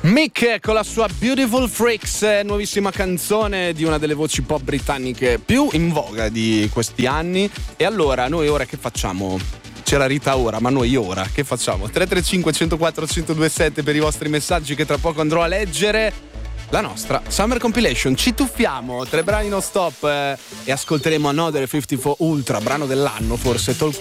Mick con la sua Beautiful Freaks, nuovissima canzone di una delle voci pop britanniche più in voga di questi anni. E allora, noi ora che facciamo? C'era Rita ora, ma noi ora che facciamo? 335 104 1027 per i vostri messaggi che tra poco andrò a leggere. La nostra Summer Compilation, ci tuffiamo, 3 brani non stop e ascolteremo Another 54 Ultra, brano dell'anno forse, Talk